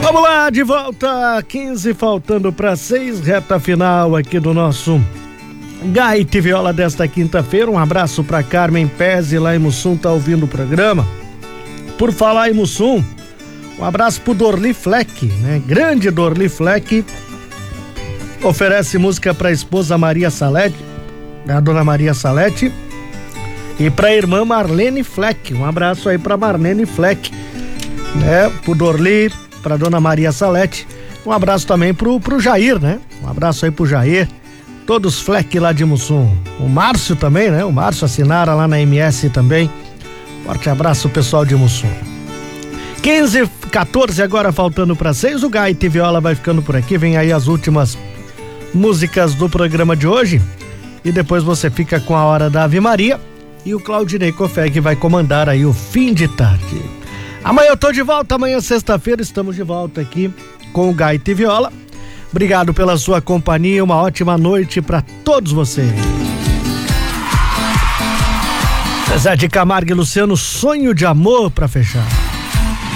Vamos lá, de volta, 15 faltando para 6, reta final aqui do nosso Gaita e Viola desta quinta-feira. Um abraço para Carmen Pezzi lá em Mussum, tá ouvindo o programa. Por falar em Mussum, um abraço pro Dorli Fleck, né? Grande Dorli Fleck. Oferece música pra esposa Maria Salete, a dona Maria Salete, e pra irmã Marlene Fleck. Um abraço aí pra Marlene Fleck, né? Pro Dorli, pra dona Maria Salete. Um abraço também pro Jair, né? Um abraço aí pro Jair. Todos Fleck lá de Mussum. O Márcio também, né? O Márcio assinara lá na MS também. Forte abraço, pessoal de Mussum. 15:14 agora, faltando para 6. O Gaita e Viola vai ficando por aqui. Vem aí as últimas músicas do programa de hoje. E depois você fica com a Hora da Ave Maria. E o Claudinei Cofeg vai comandar aí o fim de tarde. Amanhã eu tô de volta. Amanhã, sexta-feira, estamos de volta aqui com o Gaita e Viola. Obrigado pela sua companhia. Uma ótima noite para todos vocês. Zé de Camargo e Luciano, Sonho de Amor, para fechar.